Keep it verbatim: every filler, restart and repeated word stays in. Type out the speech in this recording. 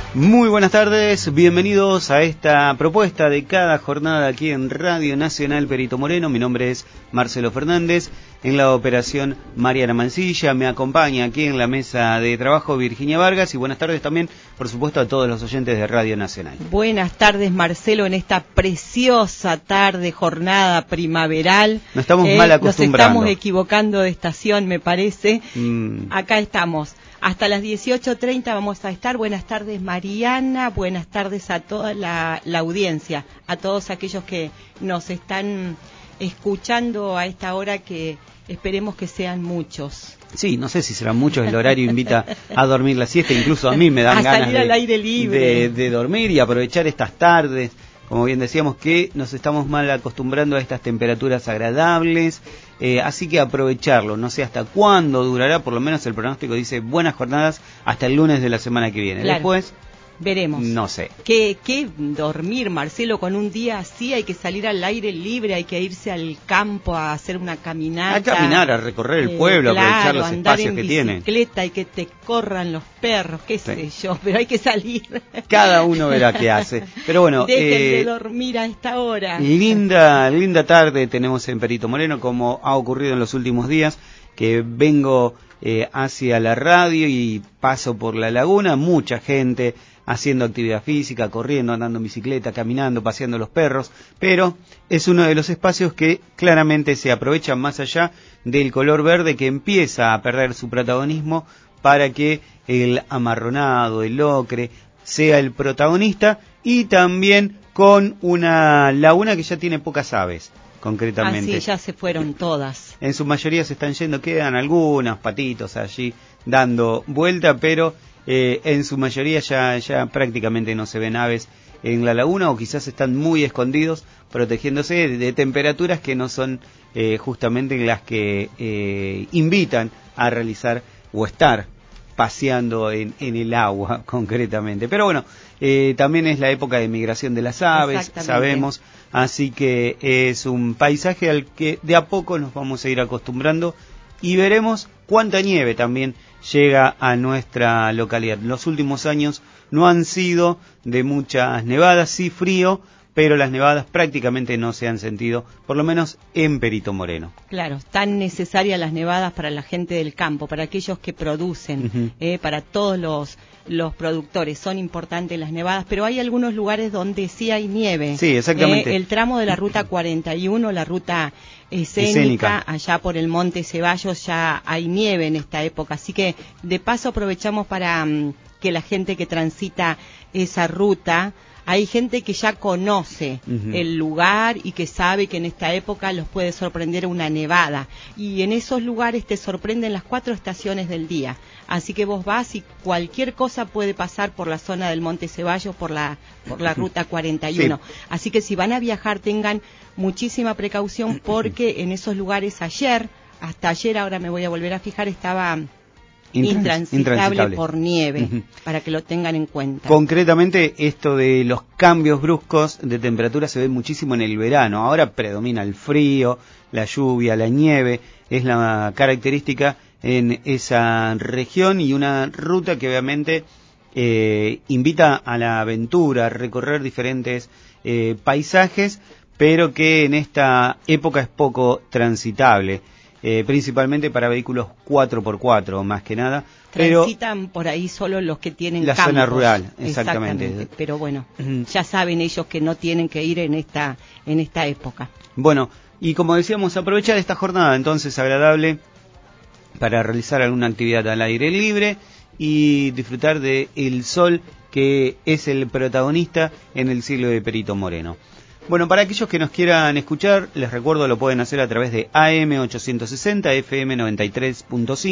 Muy buenas tardes, bienvenidos a esta propuesta de cada jornada aquí en Radio Nacional Perito Moreno. Mi nombre es Marcelo Fernández, en la operación Mariana Mancilla, me acompaña aquí en la mesa de trabajo Virginia Vargas y buenas tardes también, por supuesto, a todos los oyentes de Radio Nacional. Buenas tardes, Marcelo, en esta preciosa tarde, jornada primaveral. Nos estamos eh, mal acostumbrando. Nos estamos equivocando de estación, me parece. Mm. Acá estamos. Hasta las dieciocho treinta vamos a estar. Buenas tardes, Mariana. Buenas tardes a toda la, la audiencia, a todos aquellos que nos están escuchando a esta hora, que esperemos que sean muchos. Sí, no sé si serán muchos, el horario invita a dormir la siesta, incluso a mí me dan a ganas salir de, al aire libre. De, de dormir y aprovechar estas tardes. Como bien decíamos, que nos estamos mal acostumbrando a estas temperaturas agradables, eh, así que aprovecharlo. No sé hasta cuándo durará, por lo menos el pronóstico dice buenas jornadas hasta el lunes de la semana que viene. Claro. Después, veremos. No sé. ¿Qué, qué dormir, Marcelo, con un día así? Hay que salir al aire libre, hay que irse al campo a hacer una caminata. A caminar, a recorrer el pueblo, eh, claro, aprovechar los espacios que tiene. Andar en bicicleta y que te corran los perros, qué sí. sé yo, pero hay que salir. Cada uno verá qué hace. Pero bueno, dejen eh, de dormir a esta hora. Linda, linda tarde tenemos en Perito Moreno, como ha ocurrido en los últimos días, que vengo eh, hacia la radio y paso por la laguna, mucha gente haciendo actividad física, corriendo, andando en bicicleta, caminando, paseando los perros, pero es uno de los espacios que claramente se aprovechan más allá del color verde, que empieza a perder su protagonismo para que el amarronado, el ocre, sea el protagonista, y también con una laguna que ya tiene pocas aves, concretamente. Así ya se fueron todas. En su mayoría se están yendo, quedan algunos patitos allí dando vuelta, pero eh, en su mayoría ya, ya prácticamente no se ven aves en la laguna, o quizás están muy escondidos, protegiéndose de, de temperaturas que no son eh, justamente las que eh, invitan a realizar o estar paseando en, en el agua, concretamente. Pero bueno, eh, también es la época de migración de las aves, sabemos, así que es un paisaje al que de a poco nos vamos a ir acostumbrando y veremos cuánta nieve también llega a nuestra localidad. Los últimos años no han sido de muchas nevadas, sí frío, pero las nevadas prácticamente no se han sentido, por lo menos en Perito Moreno. Claro, tan necesarias las nevadas para la gente del campo, para aquellos que producen, uh-huh. eh, para todos los, los productores. Son importantes las nevadas, pero hay algunos lugares donde sí hay nieve. Sí, exactamente. Eh, el tramo de la ruta cuarenta y uno, la ruta escénica, escénica, allá por el Monte Ceballos ya hay nieve en esta época. Así que de paso aprovechamos para um, que la gente que transita esa ruta, hay gente que ya conoce uh-huh. el lugar y que sabe que en esta época los puede sorprender una nevada. Y en esos lugares te sorprenden las cuatro estaciones del día. Así que vos vas y cualquier cosa puede pasar por la zona del Monte Ceballos, por la, por la ruta cuarenta y uno. Sí. Así que si van a viajar tengan muchísima precaución, porque en esos lugares ayer, hasta ayer, ahora me voy a volver a fijar, estaba Intrans, intransitable, intransitable por nieve, uh-huh. para que lo tengan en cuenta. Concretamente, esto de los cambios bruscos de temperatura se ve muchísimo en el verano. Ahora predomina el frío, la lluvia, la nieve, es la característica en esa región, y una ruta que obviamente eh, invita a la aventura, a recorrer diferentes eh, paisajes, pero que en esta época es poco transitable. Eh, principalmente para vehículos cuatro por cuatro, más que nada. Transitan pero por ahí solo los que tienen la campos. Zona rural, exactamente. exactamente. Pero bueno, ya saben ellos que no tienen que ir en esta, en esta época. Bueno, y como decíamos, aprovechar esta jornada entonces agradable para realizar alguna actividad al aire libre y disfrutar de el sol, que es el protagonista en el cielo de Perito Moreno. Bueno, para aquellos que nos quieran escuchar, les recuerdo, lo pueden hacer a través de A M ochocientos sesenta, F M noventa y tres punto cinco.